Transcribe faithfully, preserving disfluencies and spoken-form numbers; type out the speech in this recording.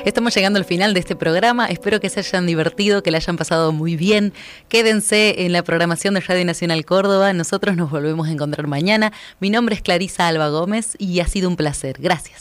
Estamos llegando al final de este programa. Espero que se hayan divertido, que la hayan pasado muy bien. Quédense en la programación de Radio Nacional Córdoba. Nosotros nos volvemos a encontrar mañana. Mi nombre es Clarisa Alba Gómez y ha sido un placer. Gracias.